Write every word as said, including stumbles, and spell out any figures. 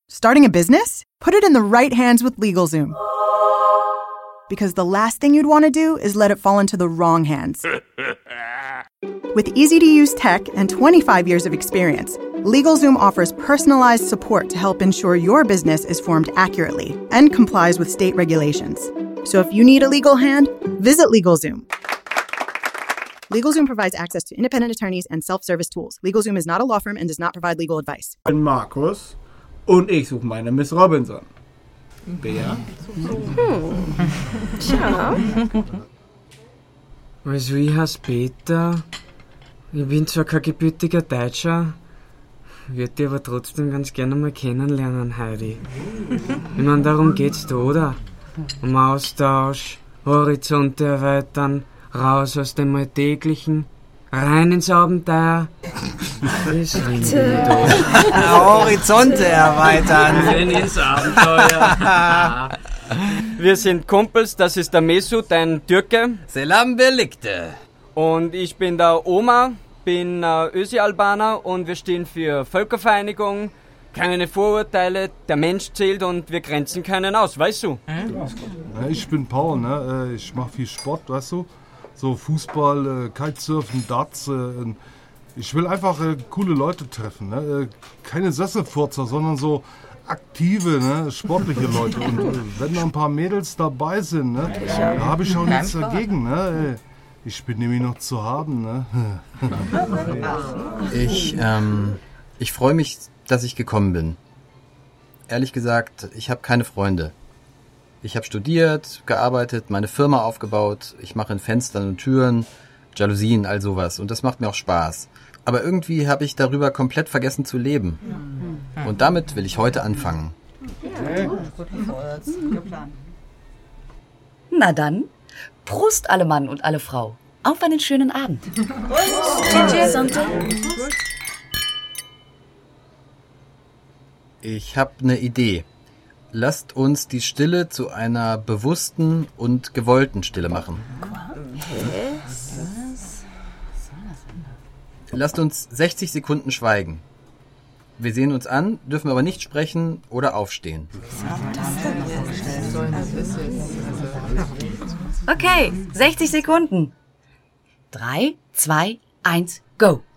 Starting a business? Put it in the right hands with LegalZoom. Because the last thing you'd want to do is let it fall into the wrong hands. With easy-to-use tech and twenty-five years of experience, LegalZoom offers personalized support to help ensure your business is formed accurately and complies with state regulations. So if you need a legal hand, visit LegalZoom. LegalZoom provides access to independent attorneys and self-service tools. LegalZoom is not a law firm and does not provide legal advice. Ich bin Markus und ich suche meine Miss Robinson. Bea? Hm. Tja. Also ich heiße Peter. Ich bin zwar kein gebürtiger Deutscher, würde dich aber trotzdem ganz gerne mal kennenlernen, Heidi. Ich meine, darum geht's da, oder? Um Austausch, Horizonte erweitern, raus aus dem Alltäglichen, rein ins Abenteuer. Das Horizonte erweitern. Rein ins Abenteuer. Wir sind Kumpels, das ist der Mesut, ein Türke. Selam birlikte. Und ich bin der Oma, bin äh, Ösi-Albaner und wir stehen für Völkervereinigung, keine Vorurteile, der Mensch zählt und wir grenzen keinen aus, weißt du? Ja, ich bin Paul, ne? Ich mache viel Sport, weißt du? So Fußball, Kitesurfen, Darts. Ich will einfach äh, coole Leute treffen, ne? Keine Sesselfurzer, sondern so aktive, ne? Sportliche Leute. Und äh, wenn da ein paar Mädels dabei sind, ne? Da habe ich auch nichts dagegen, ne? Ich bin nämlich noch zu haben, ne? Ich, ähm, ich freue mich, dass ich gekommen bin. Ehrlich gesagt, ich habe keine Freunde. Ich habe studiert, gearbeitet, meine Firma aufgebaut. Ich mache in Fenstern und Türen, Jalousien, all sowas. Und das macht mir auch Spaß. Aber irgendwie habe ich darüber komplett vergessen zu leben. Und damit will ich heute anfangen. Na dann, Prost alle Mann und alle Frau. Auf einen schönen Abend. Ich habe eine Idee. Lasst uns die Stille zu einer bewussten und gewollten Stille machen. Lasst uns sechzig Sekunden schweigen. Wir sehen uns an, dürfen aber nicht sprechen oder aufstehen. Okay, sechzig Sekunden. Drei, zwei, eins, go.